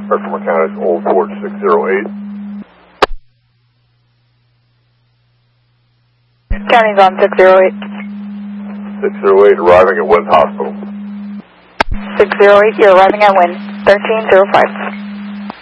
Spectrum Mechanics, Old Fort 608. County's on 608. 608, arriving at Wind Hospital. 608, you're arriving at Wind, 1305.